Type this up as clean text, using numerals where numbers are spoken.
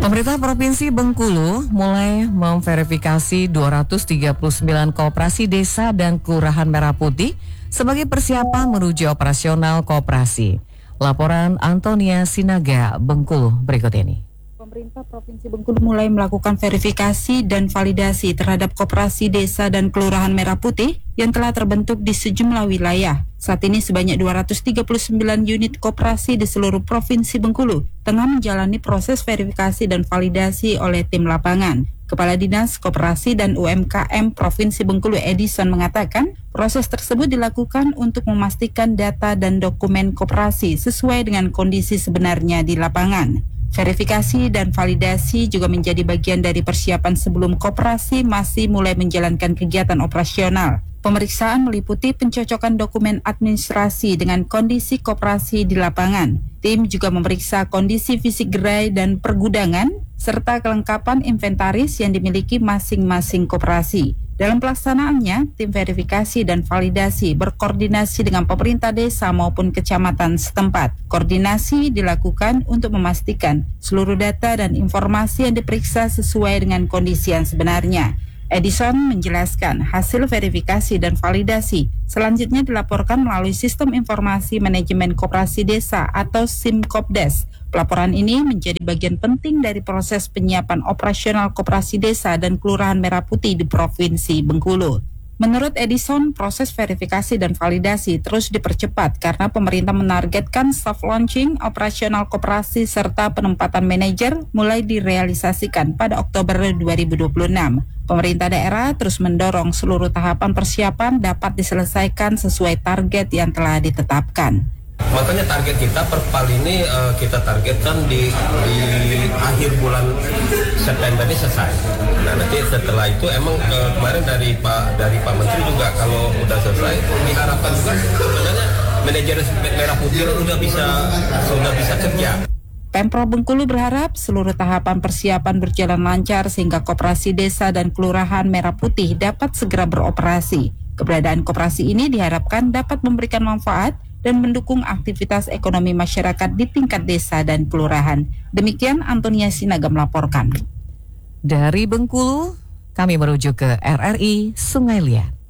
Pemerintah Provinsi Bengkulu mulai memverifikasi 239 koperasi desa dan kelurahan Merah Putih sebagai persiapan menuju operasional koperasi. Laporan Antonia Sinaga, Bengkulu berikut ini. Pemerintah Provinsi Bengkulu mulai melakukan verifikasi dan validasi terhadap koperasi desa dan kelurahan Merah Putih yang telah terbentuk di sejumlah wilayah. Saat ini sebanyak 239 unit koperasi di seluruh Provinsi Bengkulu tengah menjalani proses verifikasi dan validasi oleh tim lapangan. Kepala Dinas Koperasi dan UMKM Provinsi Bengkulu Edison mengatakan, proses tersebut dilakukan untuk memastikan data dan dokumen koperasi sesuai dengan kondisi sebenarnya di lapangan. Verifikasi dan validasi juga menjadi bagian dari persiapan sebelum koperasi masih mulai menjalankan kegiatan operasional. Pemeriksaan meliputi pencocokan dokumen administrasi dengan kondisi koperasi di lapangan. Tim juga memeriksa kondisi fisik gerai dan pergudangan, serta kelengkapan inventaris yang dimiliki masing-masing koperasi. Dalam pelaksanaannya, tim verifikasi dan validasi berkoordinasi dengan pemerintah desa maupun kecamatan setempat. Koordinasi dilakukan untuk memastikan seluruh data dan informasi yang diperiksa sesuai dengan kondisi yang sebenarnya. Edison menjelaskan hasil verifikasi dan validasi selanjutnya dilaporkan melalui Sistem Informasi Manajemen Koperasi Desa atau SIMKOPDES. Pelaporan ini menjadi bagian penting dari proses penyiapan operasional koperasi desa dan kelurahan Merah Putih di Provinsi Bengkulu. Menurut Edison, proses verifikasi dan validasi terus dipercepat karena pemerintah menargetkan soft launching operasional koperasi serta penempatan manajer mulai direalisasikan pada Oktober 2026. Pemerintah daerah terus mendorong seluruh tahapan persiapan dapat diselesaikan sesuai target yang telah ditetapkan. Makanya target kita per PAL ini kita targetkan di akhir bulan September ini selesai. Nah nanti setelah itu emang kemarin dari Pak Menteri juga kalau udah selesai diharapkan juga sebenarnya manajer Merah Putih sudah bisa kerja. Pemprov Bengkulu berharap seluruh tahapan persiapan berjalan lancar sehingga koperasi desa dan kelurahan Merah Putih dapat segera beroperasi. Keberadaan koperasi ini diharapkan dapat memberikan manfaat dan mendukung aktivitas ekonomi masyarakat di tingkat desa dan kelurahan. Demikian Antonia Sinaga melaporkan. Dari Bengkulu, kami merujuk ke RRI Sungai Liat.